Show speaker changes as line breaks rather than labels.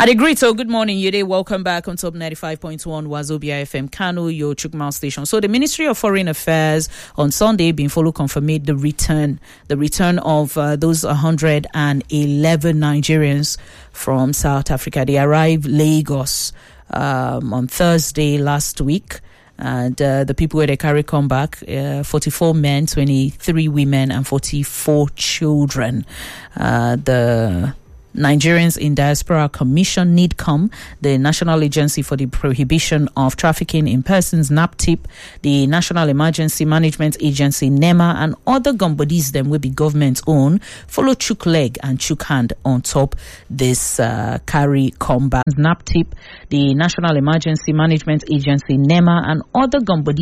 Adegree, so good morning, Yede. Welcome back on Top 95.1 Wazobia FM Kano, your Chukmal station. So the Ministry of Foreign Affairs on Sunday been follow confirmed the return of those 111 Nigerians from South Africa. They arrived Lagos on Thursday last week. And the people where they carry come back, 44 men, 23 women, and 44 children. The Nigerians in Diaspora Commission, NIDCOM, the National Agency for the Prohibition of Trafficking in Persons, NAPTIP, the National Emergency Management Agency, NEMA, and other gumbodies them will be government owned, follow chook leg and chook hand on top this carry combat. NAPTIP, the National Emergency Management Agency, NEMA, and other gumbodies